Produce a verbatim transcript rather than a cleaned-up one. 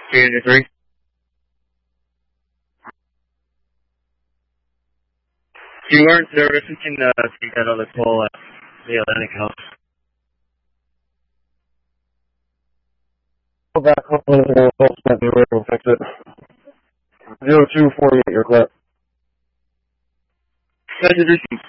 three hundred three. If you aren't service, we can uh, take that other call at the Atlantic House. Go back home and we'll we'll fix it. Zero two forty eight, you're clear. President